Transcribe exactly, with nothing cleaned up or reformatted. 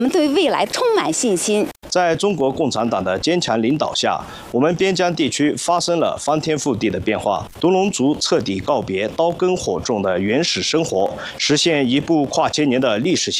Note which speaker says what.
Speaker 1: 我们对未来充满信心。
Speaker 2: 在中国共产党的坚强领导下，我们边疆地区发生了翻天覆地的变化。独龙族彻底告别刀耕火种的原始生活，实现一部跨千年的历史性。